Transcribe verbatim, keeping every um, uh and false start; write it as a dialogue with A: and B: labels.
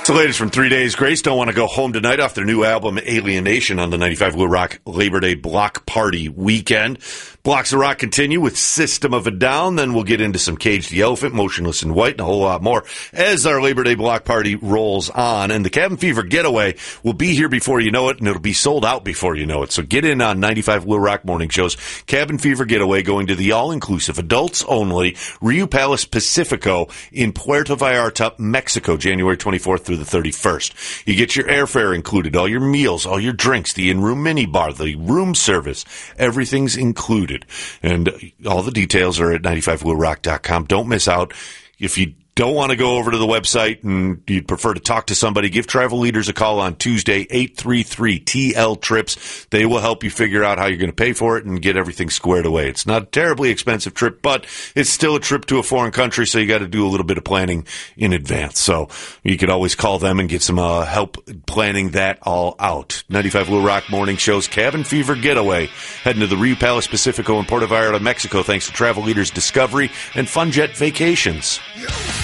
A: It's the latest from Three Days Grace. Don't want to go home tonight off their new album, Alienation, on the ninety-five Will Rock Labor Day Block Party weekend. Blocks of Rock continue with System of a Down. Then we'll get into some Cage the Elephant, Motionless in White, and a whole lot more as our Labor Day Block Party rolls on. And the Cabin Fever Getaway will be here before you know it, and it'll be sold out before you know it. So get in on ninety-five Will Rock morning shows. Cabin Fever Getaway going to the all-inclusive, adults-only Rio Palace Pacifico in Puerto Vallarta, Mexico, January twenty-fourth through the thirty-first. You get your airfare included, all your meals, all your drinks, the in-room minibar, the room service. Everything's included. And all the details are at ninety-five will rock dot com. Don't miss out. If you don't want to go over to the website and you'd prefer to talk to somebody, give Travel Leaders a call on Tuesday, eight three three T L Trips. They will help you figure out how you're going to pay for it and get everything squared away. It's not a terribly expensive trip, but it's still a trip to a foreign country, so you got to do a little bit of planning in advance. So you could always call them and get some uh, help planning that all out. ninety-five Will Rock morning shows, Cabin Fever Getaway, heading to the Rio Palace Pacifico in Puerto Vallarta, Mexico, thanks to Travel Leaders Discovery and FunJet Vacations.